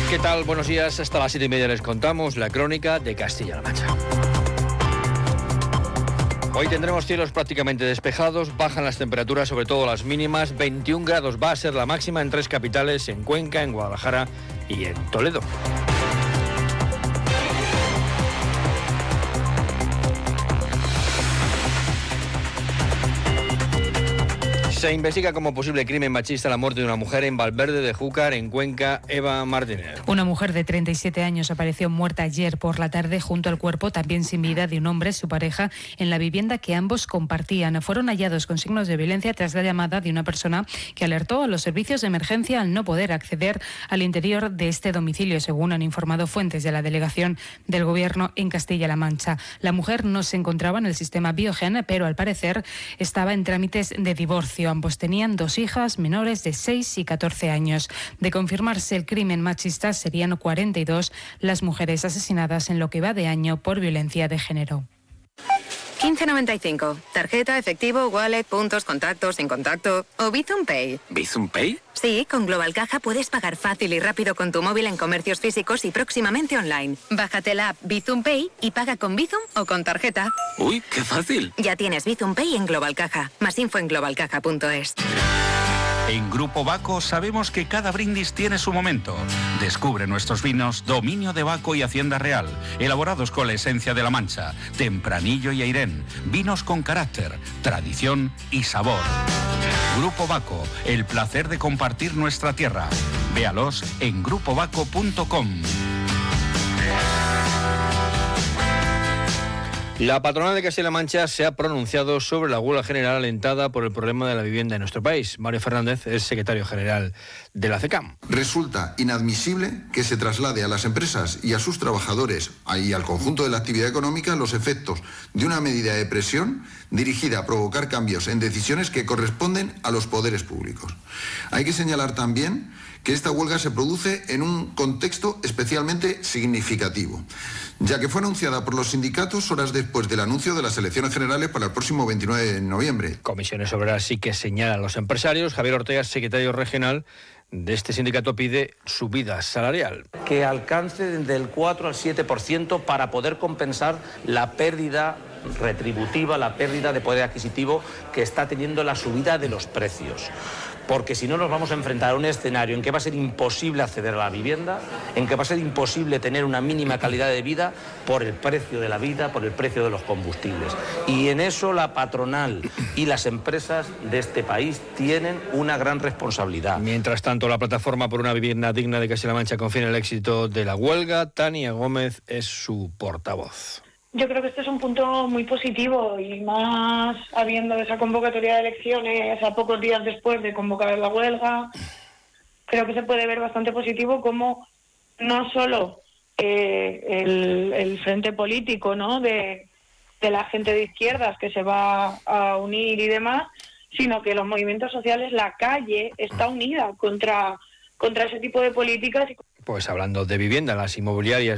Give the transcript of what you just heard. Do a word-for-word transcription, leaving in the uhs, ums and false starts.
¿Qué tal? Buenos días. Hasta las siete y media les contamos la crónica de Castilla-La Mancha. Hoy tendremos cielos prácticamente despejados, bajan las temperaturas, sobre todo las mínimas. veintiún grados va a ser la máxima en tres capitales, en Cuenca, en Guadalajara y en Toledo. Se investiga como posible crimen machista la muerte de una mujer en Valverde de Júcar, en Cuenca. Eva Martínez. Una mujer de treinta y siete años apareció muerta ayer por la tarde junto al cuerpo, también sin vida, de un hombre, su pareja, en la vivienda que ambos compartían. Fueron hallados con signos de violencia tras la llamada de una persona que alertó a los servicios de emergencia al no poder acceder al interior de este domicilio, según han informado fuentes de la delegación del Gobierno en Castilla-La Mancha. La mujer no se encontraba en el sistema Biogen, pero al parecer estaba en trámites de divorcio. Ambos tenían dos hijas menores de seis y catorce años. De confirmarse el crimen machista, serían cuarenta y dos las mujeres asesinadas en lo que va de año por violencia de género. quince noventa y cinco. Tarjeta, efectivo, wallet, puntos, contactos, sin contacto o Bizum Pay. ¿Bizum Pay? Sí, con Global Caja puedes pagar fácil y rápido con tu móvil en comercios físicos y próximamente online. Bájate la app Bizum Pay y paga con Bizum o con tarjeta. Uy, qué fácil. Ya tienes Bizum Pay en Global Caja. Más info en global caja punto es. En Grupo Baco sabemos que cada brindis tiene su momento. Descubre nuestros vinos Dominio de Baco y Hacienda Real, elaborados con la esencia de La Mancha, Tempranillo y Airén, vinos con carácter, tradición y sabor. Grupo Baco, el placer de compartir nuestra tierra. Véalos en grupo baco punto com. La patronal de Castilla-La Mancha se ha pronunciado sobre la huelga general alentada por el problema de la vivienda en nuestro país. Mario Fernández es secretario general de la CECAM. Resulta inadmisible que se traslade a las empresas y a sus trabajadores y al conjunto de la actividad económica los efectos de una medida de presión dirigida a provocar cambios en decisiones que corresponden a los poderes públicos. Hay que señalar también que esta huelga se produce en un contexto especialmente significativo, ya que fue anunciada por los sindicatos horas después del anuncio de las elecciones generales para el próximo veintinueve de noviembre. Comisiones Obreras sí que señala a los empresarios. Javier Ortega, secretario regional de este sindicato, pide subida salarial. Que alcance del cuatro al siete por ciento para poder compensar la pérdida retributiva, la pérdida de poder adquisitivo que está teniendo la subida de los precios. Porque si no nos vamos a enfrentar a un escenario en que va a ser imposible acceder a la vivienda, en que va a ser imposible tener una mínima calidad de vida por el precio de la vida, por el precio de los combustibles. Y en eso la patronal y las empresas de este país tienen una gran responsabilidad. Mientras tanto, la plataforma por una vivienda digna de Castilla-La Mancha confía en el éxito de la huelga. Tania Gómez es su portavoz. Yo creo que este es un punto muy positivo y más habiendo esa convocatoria de elecciones a pocos días después de convocar la huelga. Creo que se puede ver bastante positivo como no solo eh, el, el frente político, ¿no?, de, de la gente de izquierdas que se va a unir y demás, sino que los movimientos sociales, la calle está unida contra, contra ese tipo de políticas. Pues hablando de vivienda, las inmobiliarias